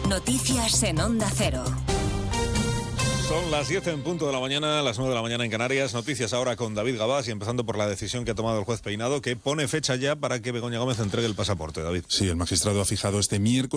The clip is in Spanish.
Noticias en Onda Cero. Son las 10 en punto de la mañana, las 9 de la mañana en Canarias. Noticias ahora con David Gabás y empezando por la decisión que ha tomado el juez Peinado, que pone fecha ya para que Begoña Gómez entregue el pasaporte. David. Sí, el magistrado ha fijado este miércoles